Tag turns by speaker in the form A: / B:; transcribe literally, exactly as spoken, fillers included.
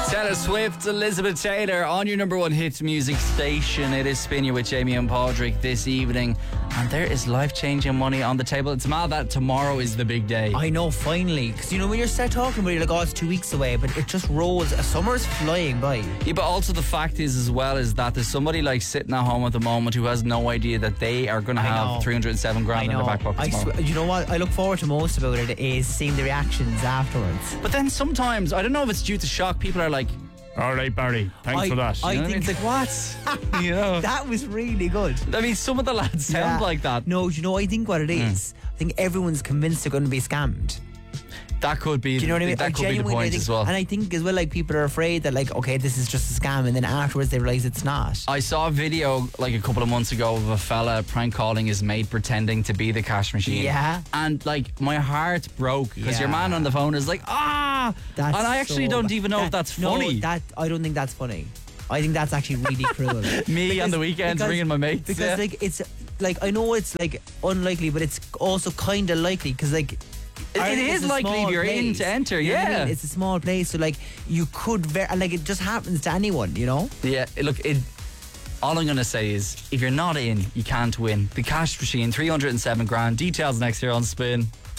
A: Taylor Swift, Elizabeth Taylor on your number one hits music station. It is Spin You with Jamie and Padraig this evening, and there is life-changing money on the table. It's mad that tomorrow is the big day.
B: I know, finally, because you know when you're start talking about it, you're like, oh, it's two weeks away, but it just rolls. Summer's flying by.
A: Yeah, but also the fact is as well is that there's somebody like sitting at home at the moment who has no idea that they are going to have three hundred seven grand in their back pocket
B: I
A: tomorrow.
B: sw- you know what I look forward to most about it is seeing the reactions afterwards.
A: But then sometimes, I don't know if it's due to shock, people are like, all right, Barry, thanks
B: I,
A: for that.
B: I
A: you know
B: think
A: what I mean? It's like, what? You know?
B: That was really good.
A: I mean, some of the lads sound
B: Yeah.
A: like that.
B: No, do you know what I think what it is? I think everyone's convinced they're going to be scammed.
A: That could be.
B: Do you know what I mean?
A: That
B: I
A: could be the
B: genuinely
A: point
B: think,
A: as well.
B: And I think as well, like, people are afraid that, like, okay, this is just a scam, and then afterwards they realise it's not.
A: I saw a video like a couple of months ago of a fella prank calling his mate pretending to be the cash machine.
B: Yeah.
A: And like my heart broke because
B: Yeah.
A: your man on the phone is like, ah.
B: That's
A: and I actually
B: so
A: don't
B: ba-
A: even know
B: that,
A: if that's
B: no,
A: funny.
B: that I don't think that's funny. I think that's actually really cruel.
A: Me on the weekends ringing my mates.
B: Because
A: yeah.
B: like it's like I know it's like unlikely, but it's also kind of likely because like.
A: It- it
B: Ireland
A: is
B: a
A: likely
B: small
A: if you're in
B: place.
A: to enter,
B: You know what I
A: yeah.
B: mean? It's a small place, so like you could ver- and like it just happens to anyone, you know.
A: Yeah, look, it, all I'm going to say is if you're not in, you can't win. The cash machine, three hundred seven grand. Details next year on Spin.